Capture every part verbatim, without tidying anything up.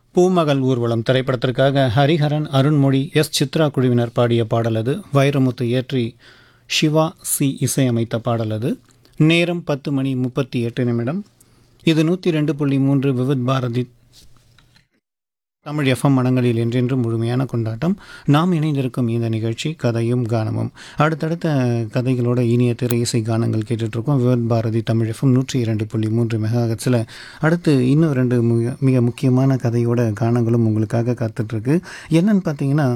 பூமகள் ஊர்வலம் திரைப்படத்திற்காக ஹரிஹரன், அருண்மொழி, எஸ் சித்ரா குழுவினர் பாடிய பாடல் அது. வைரமுத்து இயற்றி சிவா சி இசையமைத்த பாடல் அது. நேரம் பத்து மணி முப்பத்தி எட்டு நிமிடம். இது நூற்றி ரெண்டு புள்ளி மூன்று விவித் பாரதி தமிழ் எஃப்எம் மனங்களில் என்றென்றும் முழுமையான கொண்டாட்டம். நாம் இணைந்திருக்கும் இந்த நிகழ்ச்சி கதையும் கானமும். அடுத்தடுத்த கதைகளோட இனிய திரை இசை கானங்கள் கேட்டுட்ருக்கோம். விவித் பாரதி தமிழ் எஃப்எம் நூற்றி இரண்டு புள்ளி மூன்று மெகாஹெர்ட்ஸில். அடுத்து இன்னும் ரெண்டு மிக மிக முக்கியமான கதையோட கானங்களும் உங்களுக்காக காத்துட்ருக்கு. என்னன்னு பார்த்தீங்கன்னா,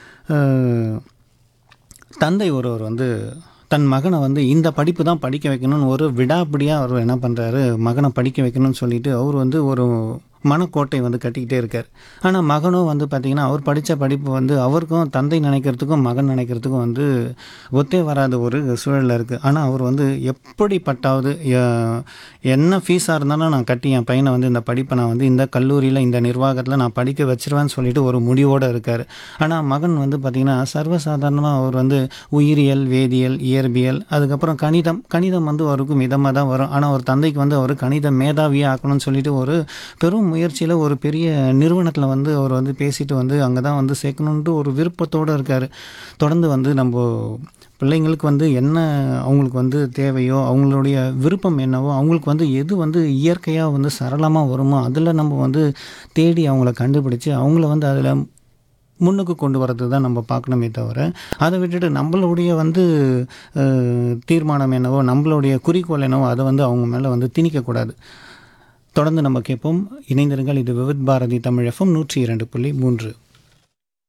தந்தை ஒருவர் வந்து தன் மகனை வந்து இந்த படிப்பு தான் படிக்க வைக்கணும்னு ஒரு விடாப்பிடியாக அவர் என்ன பண்ணுறாரு, மகனை படிக்க வைக்கணும்னு சொல்லிட்டு அவர் வந்து ஒரு மனக்கோட்டை வந்து கட்டிக்கிட்டே இருக்கார். ஆனால் மகனும் வந்து பார்த்திங்கன்னா அவர் படித்த படிப்பு வந்து அவருக்கும் தந்தை நினைக்கிறதுக்கும் மகன் நினைக்கிறதுக்கும் வந்து ஒத்தே வராத ஒரு சூழலில் இருக்குது. ஆனால் அவர் வந்து எப்படிப்பட்டாவது என்ன ஃபீஸாக இருந்தாலும் நான் கட்டி என் பையனை வந்து இந்த படிப்பை நான் வந்து இந்த கல்லூரியில் இந்த நிர்வாகத்தில் நான் படிக்க வச்சிருவேன்னு சொல்லிட்டு ஒரு முடிவோடு இருக்கார். ஆனால் மகன் வந்து பார்த்திங்கன்னா சர்வசாதாரணமாக அவர் வந்து உயிரியல், வேதியியல், இயற்பியல், அதுக்கப்புறம் கணிதம் கணிதம் வந்து அவருக்கு மிதமாக தான் வரும். ஆனால் ஒரு தந்தைக்கு வந்து அவர் கணித மேதாவியாக ஆக்கணும்னு சொல்லிட்டு ஒரு பெரும் முயற்சியில் ஒரு பெரிய நிறுவனத்தில் வந்து அவர் வந்து பேசிட்டு வந்து அங்கே தான் வந்து சேர்க்கணுன்ட்டு ஒரு விருப்பத்தோடு இருக்கார். தொடர்ந்து வந்து நம்ம பிள்ளைங்களுக்கு வந்து என்ன அவங்களுக்கு வந்து தேவையோ, அவங்களுடைய விருப்பம் என்னவோ, அவங்களுக்கு வந்து எது வந்து இயற்கையாக வந்து சரளமாக வருமோ அதில் நம்ம வந்து தேடி அவங்கள கண்டுபிடிச்சி அவங்கள வந்து அதில் முன்னுக்கு கொண்டு வரது தான் நம்ம பார்க்கணுமே தவிர, அதை விட்டுட்டு நம்மளுடைய வந்து தீர்மானம் என்னவோ, நம்மளுடைய குறிக்கோள் என்னவோ அதை வந்து அவங்க மேலே வந்து திணிக்கக்கூடாது. தொடர்ந்து நம்ம கேட்போம். இணைந்திருங்கள். இது விவித் பாரதி தமிழ் எஃப்எம் நூற்றி இரண்டு புள்ளி மூன்று.